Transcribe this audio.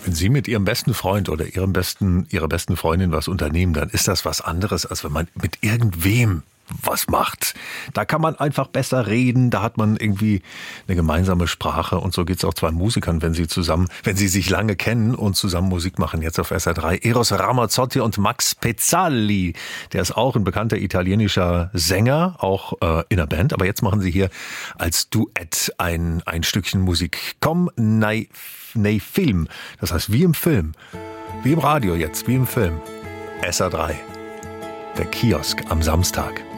Wenn Sie mit Ihrem besten Freund oder Ihrer besten Freundin was unternehmen, dann ist das was anderes, als wenn man mit irgendwem was macht. Da kann man einfach besser reden, da hat man irgendwie eine gemeinsame Sprache und so geht's auch zwei Musikern, wenn sie sich lange kennen und zusammen Musik machen. Jetzt auf SR3 Eros Ramazzotti und Max Pezzali. Der ist auch ein bekannter italienischer Sänger, auch in der Band, aber jetzt machen sie hier als Duett ein Stückchen Musik. Komm nei Film, das heißt wie im Film, wie im Radio jetzt, wie im Film. SR3, der Kiosk am Samstag.